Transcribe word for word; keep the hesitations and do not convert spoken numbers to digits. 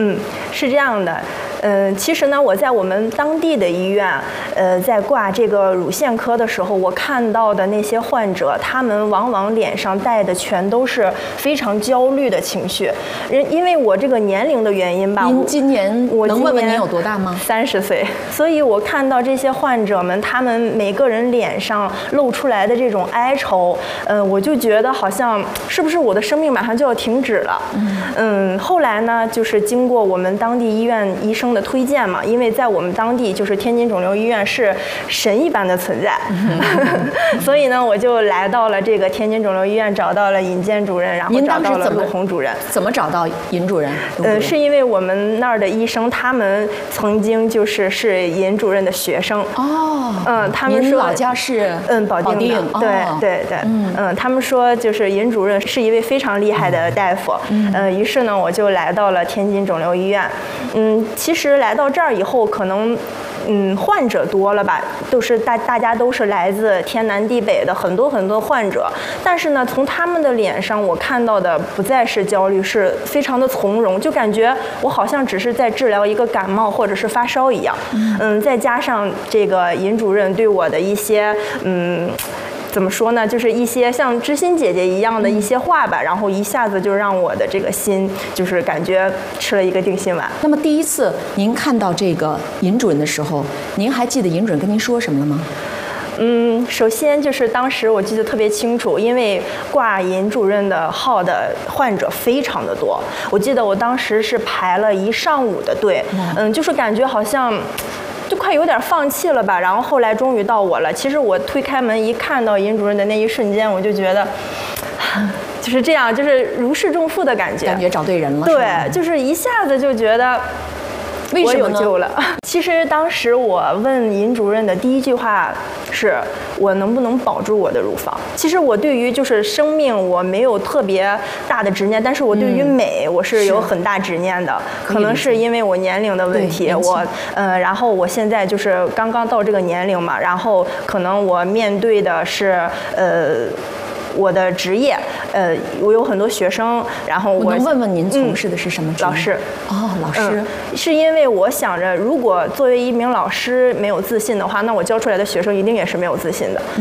嗯，是这样的。嗯，其实呢，我在我们当地的医院，呃，在挂这个乳腺科的时候，我看到的那些患者，他们往往脸上带的全都是非常焦虑的情绪。人因为我这个年龄的原因吧， 您今年我能问问您有多大吗？ 三十岁，所以我看到这些患者们，他们每个人脸上露出来的这种哀愁，嗯，我就觉得好像是不是我的生命马上就要停止了。嗯，后来呢，就是经过我们当地医院医生的推荐嘛，因为在我们当地就是天津肿瘤医院是神一般的存在，所以呢，我就来到了这个天津肿瘤医院，找到了尹健主任，然后找到了陆红主任。 怎么找到尹主任？ 呃，是因为我们那儿的医生，他们曾经就是是尹主任的学生。 哦， 嗯，他们说您老家是嗯保定的， 哦、 对对对，嗯嗯，他们说就是尹主任是一位非常厉害的大夫。嗯，呃，于是呢，我就来到了天津肿瘤医院。嗯，其实来到这儿以后，可能。嗯，患者多了吧，都是大大家都是来自天南地北的很多很多患者，但是呢，从他们的脸上我看到的不再是焦虑，是非常的从容，就感觉我好像只是在治疗一个感冒或者是发烧一样。嗯，再加上这个尹主任对我的一些嗯。怎么说呢？就是一些像知心姐姐一样的一些话吧，然后一下子就让我的这个心就是感觉吃了一个定心丸。 那么第一次您看到这个尹主任的时候，您还记得尹主任跟您说什么了吗？ 嗯，首先就是当时我记得特别清楚，因为挂尹主任的号的患者非常的多，我记得我当时是排了一上午的队，嗯，就是感觉好像。就快有点放弃了吧，然后后来终于到我了。其实我推开门一看到尹主任的那一瞬间，我就觉得，就是这样，就是如释重负的感觉， 感觉找对人了。 对，就是一下子就觉得。 为什么呢？ 我有救了。其实当时我问尹主任的第一句话是：我能不能保住我的乳房？其实我对于就是生命我没有特别大的执念，但是我对于美我是有很大执念的。可能是因为我年龄的问题，我呃，然后我现在就是刚刚到这个年龄嘛，然后可能我面对的是呃。我的职业，呃，我有很多学生，然后我我能问问您从事的是什么职业？ 老师。 哦，老师、 嗯。是因为我想着，如果作为一名老师没有自信的话，那我教出来的学生一定也是没有自信的。